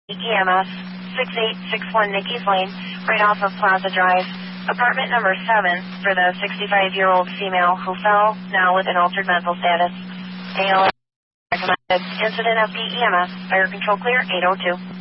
EMS 6861 Nicky's Lane, right off of Plaza Drive. Apartment number 7 for the 65-year-old female who fell, now with an altered mental status. ALS recommended. Incident of EMS. Fire control clear 802.